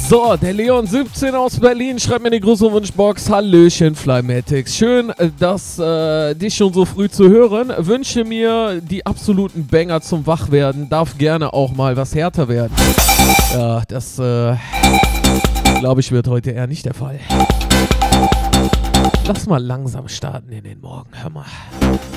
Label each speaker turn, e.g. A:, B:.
A: So, der Leon 17 aus Berlin schreibt mir die große Wunschbox. Hallöchen, Flymatics. Schön, dass dich schon so früh zu hören. Wünsche mir die absoluten Banger zum Wachwerden. Darf gerne auch mal was härter werden. Ja, das glaube ich wird heute eher nicht der Fall. Lass mal langsam starten in den Morgen. Hör mal.